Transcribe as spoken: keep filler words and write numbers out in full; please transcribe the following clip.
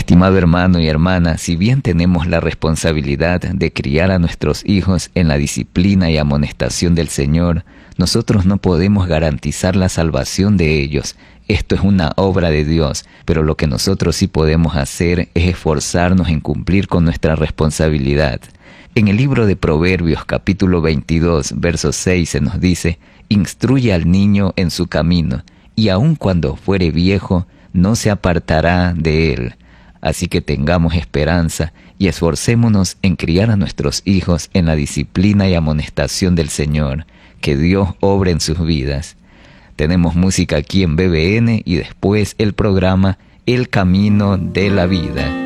Estimado hermano y hermana, si bien tenemos la responsabilidad de criar a nuestros hijos en la disciplina y amonestación del Señor, nosotros no podemos garantizar la salvación de ellos. Esto es una obra de Dios, pero lo que nosotros sí podemos hacer es esforzarnos en cumplir con nuestra responsabilidad. En el libro de Proverbios, capítulo veintidós, verso seis, se nos dice: «Instruye al niño en su camino, y aun cuando fuere viejo, no se apartará de él». Así que tengamos esperanza y esforcémonos en criar a nuestros hijos en la disciplina y amonestación del Señor. Que Dios obre en sus vidas. Tenemos música aquí en B B N y después el programa El Camino de la Vida.